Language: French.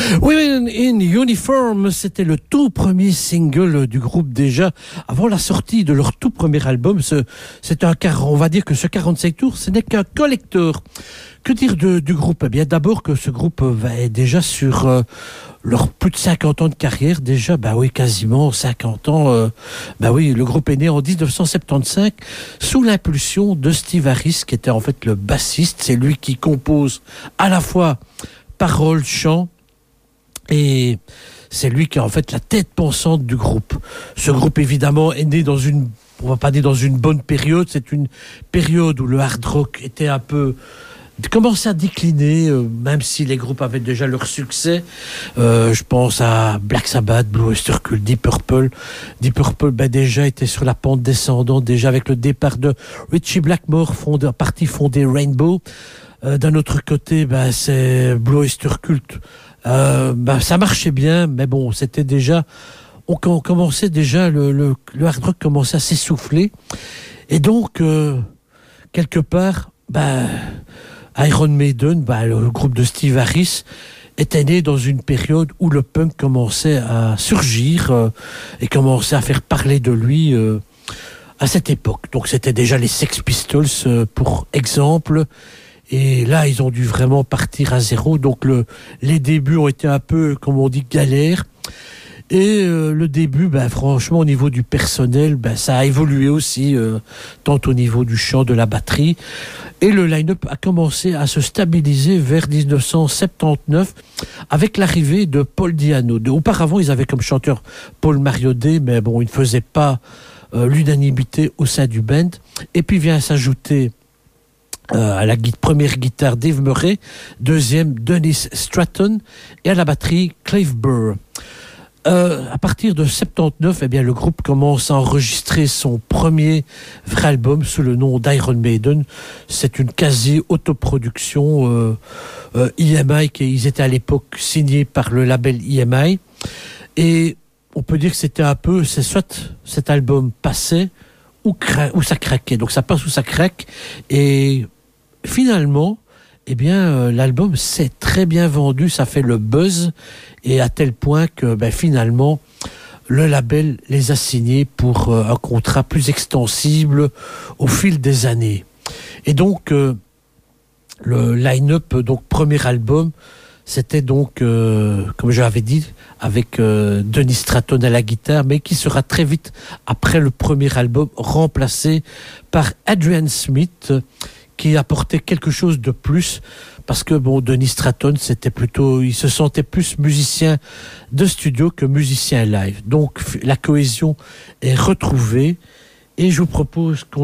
Women in Uniform, c'était le tout premier single du groupe déjà, avant la sortie de leur tout premier album. On va dire que ce 45 tours, ce n'est qu'un collector. Que dire du groupe? Eh bien, d'abord que ce groupe est déjà sur leurs plus de 50 ans de carrière, déjà, bah oui, quasiment 50 ans. Bah oui, le groupe est né en 1975 sous l'impulsion de Steve Harris, qui était en fait le bassiste. C'est lui qui compose à la fois paroles, chants, et c'est lui qui est en fait la tête pensante du groupe. Ce groupe, évidemment, est né dans on va pas dire dans une bonne période, c'est une période où le hard rock était un peu commençait à décliner, même si les groupes avaient déjà leur succès. Je pense à Black Sabbath, Blue Oyster Cult, Deep Purple. Deep Purple, déjà était sur la pente descendante, déjà avec le départ de Ritchie Blackmore, parti fondé Rainbow. D'un autre côté, c'est Blue Oyster Cult. Ça marchait bien, mais bon, c'était déjà, on commençait déjà, le hard rock commençait à s'essouffler. Et donc, quelque part, Iron Maiden, le groupe de Steve Harris, était né dans une période où le punk commençait à surgir et commençait à faire parler de lui à cette époque. Donc c'était déjà les Sex Pistols, pour exemple. Et là, ils ont dû vraiment partir à zéro. Donc les débuts ont été un peu, comme on dit, galères. Et le début, franchement, au niveau du personnel, ça a évolué aussi, tant au niveau du chant, de la batterie. Et le line-up a commencé à se stabiliser vers 1979 avec l'arrivée de Paul Di'Anno. Auparavant, ils avaient comme chanteur Paul Mariodet, mais bon, il ne faisait pas l'unanimité au sein du band. Et puis vient s'ajouter à la première guitare Dave Murray, deuxième Dennis Stratton et à la batterie Clive Burr. À partir de 79, le groupe commence à enregistrer son premier vrai album sous le nom d'Iron Maiden. C'est une quasi-autoproduction EMI, ils étaient à l'époque signés par le label EMI. Et on peut dire que c'était un peu, c'est soit cet album passait ou ça craquait. Donc ça passe ou ça craque. Et finalement, l'album s'est très bien vendu, ça fait le buzz, et à tel point que finalement le label les a signés pour un contrat plus extensible au fil des années. Et donc le line-up, donc premier album, c'était donc comme je l'avais dit, avec Dennis Stratton à la guitare, mais qui sera très vite après le premier album remplacé par Adrian Smith, qui apportait quelque chose de plus, parce que Dennis Stratton, il se sentait plus musicien de studio que musicien live. Donc la cohésion est retrouvée, et je vous propose qu'on